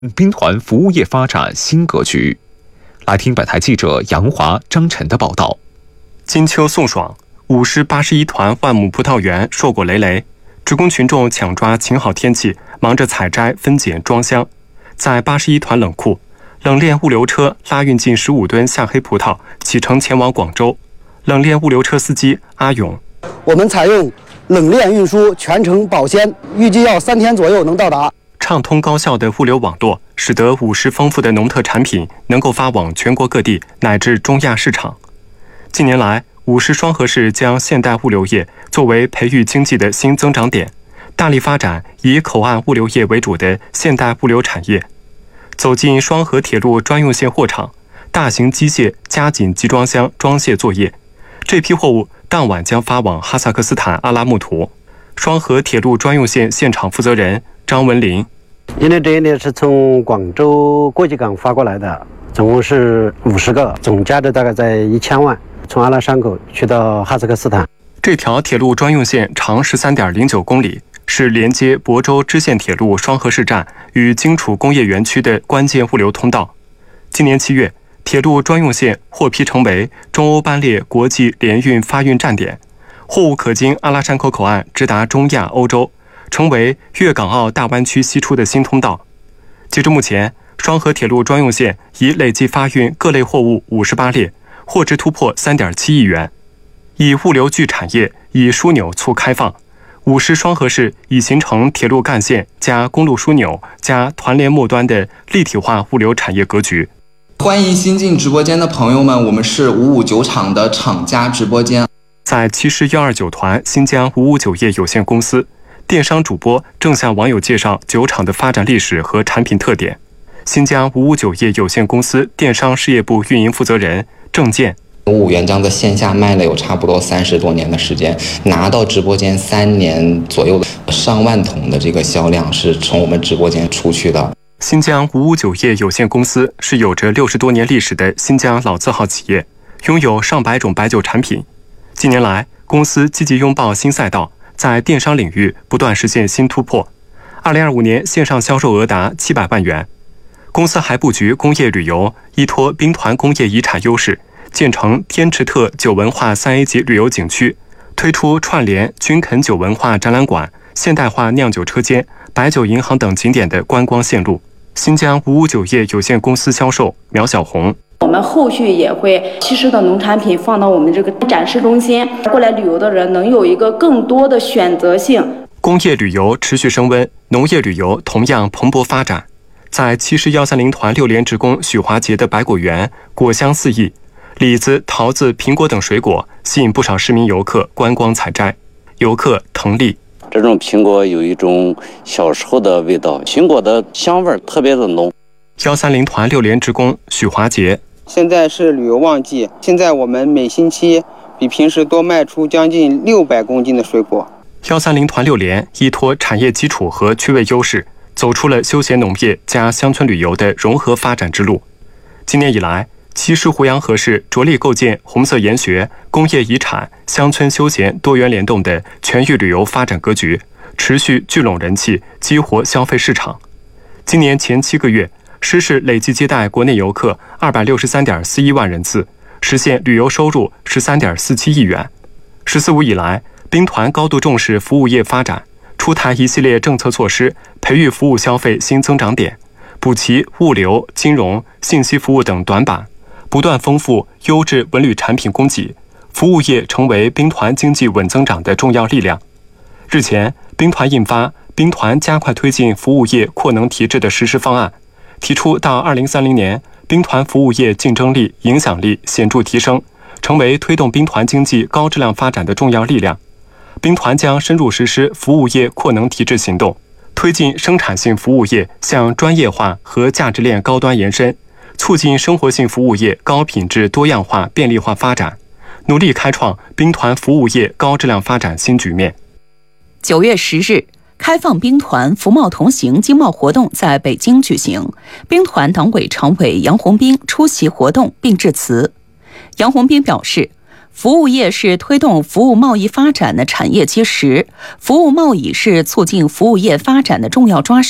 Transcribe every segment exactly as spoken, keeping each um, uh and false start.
兵团服务业发展新格局。来听本台记者杨华、张晨的报道。 金秋送爽，五师八十一团万亩葡萄园硕果累累，职工群众抢抓晴好天气，忙着采摘、分拣、装箱。在八十一团冷库，冷链物流车拉运近十五吨夏黑葡萄，启程前往广州。冷链物流车司机阿勇： 我们采用冷链运输，全程保鲜，预计要三天左右能到达。 畅通高效的物流网络，使得五师丰富的农特产品能够发往全国各地乃至中亚市场。近年来，五师双河市将现代物流业作为培育经济的新增长点，大力发展以口岸物流业为主的现代物流产业。走进双河铁路专用线货场，大型机械加紧集装箱装卸作业，这批货物当晚将发往哈萨克斯坦阿拉木图。双河铁路专用线现场负责人张文林： 因为这一列是从广州国际港发过来的，总共是五十个，总价值大概在一千万，从阿拉山口去到哈萨克斯坦。 这条铁路专用线长 十三点零九公里，是连接亳州支线铁路双河市站与荆楚工业园区的关键物流通道。今年七月，铁路专用线获批成为中欧班列国际联运发运站点，货物可经阿拉山口口岸直达中亚、欧洲，成为粤港澳大湾区西出的新通道。截至目前，双河铁路专用线已累计发运各类货物五十八列，货值突破 三点七亿元。以物流聚产业，以枢纽促开放，五师双河市已形成铁路干线加公路枢纽加团联末端的立体化物流产业格局。 欢迎新进直播间的朋友们，我们是五五九厂的厂家直播间。 在七师一二九团新疆五五九业有限公司，电商主播正向网友介绍酒厂的发展历史和产品特点。新疆五五九业有限公司电商事业部运营负责人郑健： 五五原浆在线下卖了有差不多三十多年的时间，拿到直播间三年左右的上万桶的这个销量是从我们直播间出去的。 新疆五五九业有限公司是有着六十多年历史的新疆老字号企业，拥有上百种白酒产品。近年来，公司积极拥抱新赛道，在电商领域不断实现新突破。二零二五年线上销售额达七百万元。公司还布局工业旅游，依托兵团工业遗产优势，建成天池特酒文化三 A 级旅游景区，推出串联军垦酒文化展览馆、现代化酿酒车间、白酒银行等景点的观光线路。新疆五五九业有限公司销售苗小红： 我们后续也会七师的农产品放到我们这个展示中心，过来旅游的人能有一个更多的选择性。 工业旅游持续升温，农业旅游同样蓬勃发展。在七师一三零团六连职工许华杰的百果园，果香四溢，李子、桃子、苹果等水果吸引不少市民游客观光采摘。游客滕丽： 这种苹果有一种小时候的味道，苹果的香味特别的浓。 一三零团六连职工许华杰： 现在是旅游旺季，现在我们每星期比平时多卖出将近六百公斤的水果。 一三零团六连依托产业基础和区位优势，走出了休闲农业加乡村旅游的融合发展之路。今年以来，七师胡杨河市着力构建红色研学、工业遗产、乡村休闲多元联动的全域旅游发展格局，持续聚拢人气，激活消费市场。今年前七个月，师市累计接待国内游客二百六十三点四一万人次，实现旅游收入十三点四七亿元。十四五以来，兵团高度重视服务业发展，出台一系列政策措施，培育服务消费新增长点，补齐物流、金融、信息服务等短板，不断丰富优质文旅产品供给，服务业成为兵团经济稳增长的重要力量。日前，兵团印发《兵团加快推进服务业扩能提质的实施方案》，提出到二零三零年，兵团服务业竞争力、影响力显著提升，成为推动兵团经济高质量发展的重要力量。兵团将深入实施服务业扩能提质行动，推进生产性服务业向专业化和价值链高端延伸，促进生活性服务业高品质多样化便利化发展，努力开创兵团服务业高质量发展新局面。 九月十日，开放兵团服贸同行经贸活动在北京举行，兵团党委常委杨洪兵出席活动并致辞。杨洪兵表示，服务业是推动服务贸易发展的产业基石，服务贸易是促进服务业发展的重要抓手。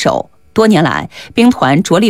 多年来，兵团着力